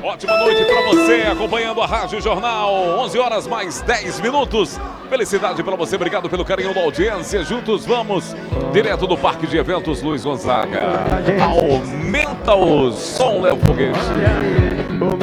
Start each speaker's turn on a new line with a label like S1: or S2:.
S1: Ótima noite para você, acompanhando a Rádio Jornal, 11 horas mais 10 minutos. Felicidade para você, obrigado pelo carinho da audiência. Juntos vamos, direto do Parque de Eventos Luiz Gonzaga. Aumenta o som, Léo Foguete.